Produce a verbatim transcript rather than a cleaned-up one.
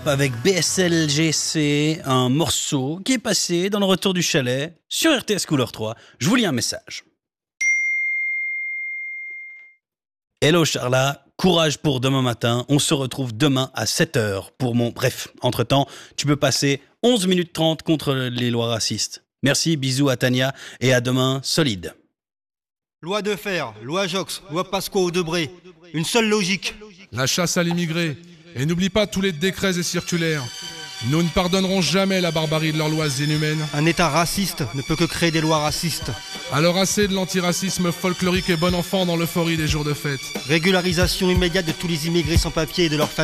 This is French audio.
Avec B S L G C, un morceau qui est passé dans le retour du chalet sur R T S Couleur trois. Je vous lis un message. Hello Charla, courage pour demain matin. On se retrouve demain à sept heures pour mon... Bref, entre-temps, tu peux passer onze minutes trente contre les lois racistes. Merci, bisous à Tania et à demain, solide. Loi de fer, loi Jox, loi Pasqua-Debré. Une seule logique. La chasse à l'immigré. Et n'oublie pas tous les décrets et circulaires. Nous ne pardonnerons jamais la barbarie de leurs lois inhumaines. Un État raciste ne peut que créer des lois racistes. Alors assez de l'antiracisme folklorique et bon enfant dans l'euphorie des jours de fête. Régularisation immédiate de tous les immigrés sans papier et de leurs familles.